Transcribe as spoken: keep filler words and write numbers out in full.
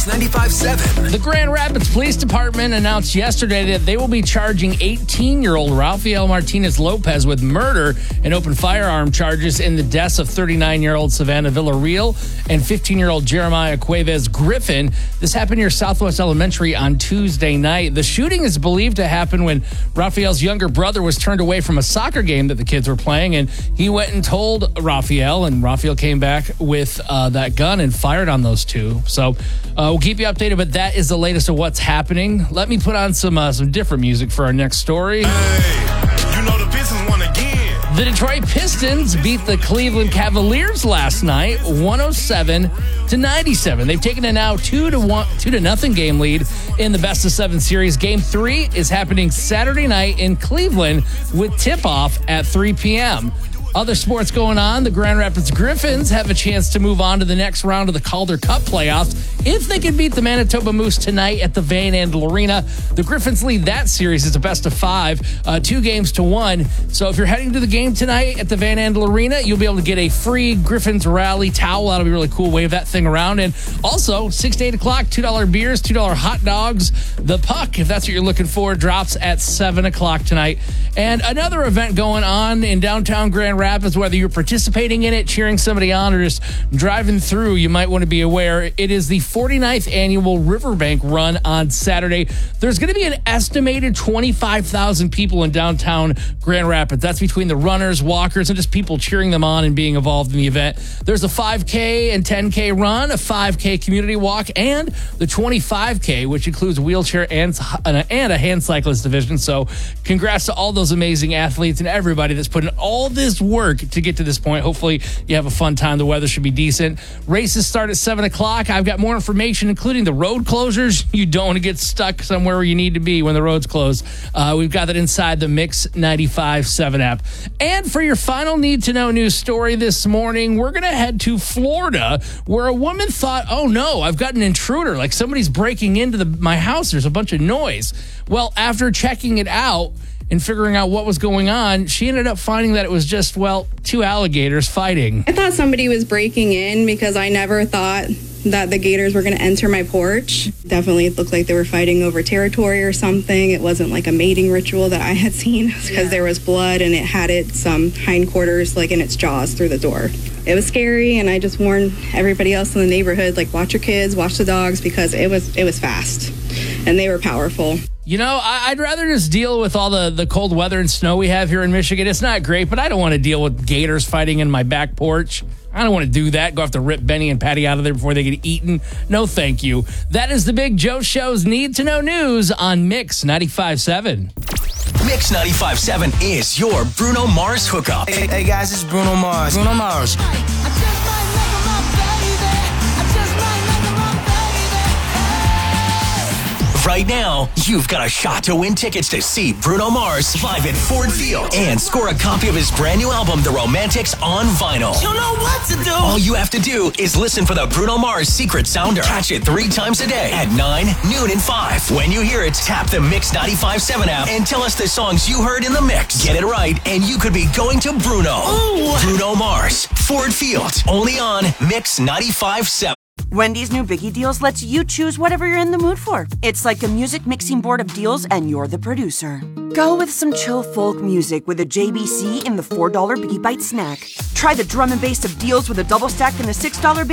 ninety-five point seven. The Grand Rapids Police Department announced yesterday that they will be charging eighteen-year-old Rafael Martinez-Lopez with murder and open firearm charges in the deaths of thirty-nine-year-old Savannah Villarreal and fifteen-year-old Jeremiah Cuevas Griffin. This happened near Southwest Elementary on Tuesday night. The shooting is believed to happen when Rafael's younger brother was turned away from a soccer game that the kids were playing, and he went and told Rafael, and Rafael came back with uh, that gun and fired on those two. So uh, we'll keep you updated, but that is the latest of what's happening. Let me put on some uh, some different music for our next story. Hey, you know the Pistons won again. The Detroit Pistons beat the Cleveland Cavaliers last night, one oh seven to ninety-seven. They've taken a now two to one, two to nothing game lead in the best of seven series. Game three is happening Saturday night in Cleveland with tip-off at three p.m. Other sports going on. The Grand Rapids Griffins have a chance to move on to the next round of the Calder Cup playoffs if they can beat the Manitoba Moose tonight at the Van Andel Arena. The Griffins lead that series. It's a best of five, uh, two games to one. So if you're heading to the game tonight at the Van Andel Arena, you'll be able to get a free Griffins Rally towel. That'll be really cool. Wave that thing around. And also, six to eight o'clock, two dollar beers, two dollar hot dogs. The Puck, if that's what you're looking for, drops at seven o'clock tonight. And another event going on in downtown Grand Rapids, whether you're participating in it, cheering somebody on, or just driving through, you might want to be aware. It is the forty-ninth annual Riverbank Run on Saturday. There's going to be an estimated twenty-five thousand people in downtown Grand Rapids. That's between the runners, walkers, and just people cheering them on and being involved in the event. There's a five K and ten K run, a five K community walk, and the twenty-five K, which includes wheelchair and, and a hand cyclist division. So congrats to all those amazing athletes and everybody that's put in all this work to get to this point. Hopefully you have a fun time. The weather should be decent. Races start at seven o'clock. I've got more information, including the road closures. You don't want to get stuck somewhere where you need to be when the roads close. Uh, we've got that inside the Mix ninety-five point seven app. And for your final need-to-know news story this morning, we're going to head to Florida, where a woman thought, oh no, I've got an intruder. Like somebody's breaking into the, my house. There's a bunch of noise. Well, after checking it out and figuring out what was going on, she ended up finding that it was just, well, two alligators fighting. I thought somebody was breaking in because I never thought that the gators were going to enter my porch. Definitely it looked like they were fighting over territory or something. It wasn't like a mating ritual that I had seen because yeah. There was blood and it had its um, hindquarters like in its jaws through the door. It was scary, and I just warned everybody else in the neighborhood, like, watch your kids, watch the dogs, because it was it was fast and they were powerful. You know, I'd rather just deal with all the, the cold weather and snow we have here in Michigan. It's not great, but I don't want to deal with gators fighting in my back porch. I don't want to do that. Go have to rip Benny and Patty out of there before they get eaten. No, thank you. That is the Big Joe Show's Need to Know News on Mix ninety-five point seven. Mix ninety-five point seven is your Bruno Mars hookup. Hey, hey guys, it's Bruno Mars. Bruno Mars. Right now, you've got a shot to win tickets to see Bruno Mars live at Ford Field and score a copy of his brand new album, The Romantics, on vinyl. You know what to do. All you have to do is listen for the Bruno Mars Secret Sounder. Catch it three times a day at nine, noon, and five. When you hear it, tap the Mix ninety-five point seven app and tell us the songs you heard in the mix. Get it right, and you could be going to Bruno. Ooh. Bruno Mars, Ford Field, only on Mix ninety-five point seven. Wendy's new Biggie Deals lets you choose whatever you're in the mood for. It's like a music mixing board of deals, and you're the producer. Go with some chill folk music with a J B C in the four dollar Biggie Bite snack. Try the drum and bass of deals with a double stack and the six dollar